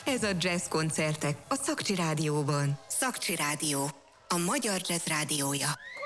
Ez a Jazz koncertek a Szakcsi Rádióban. Szakcsi Rádió, a magyar jazz rádiója.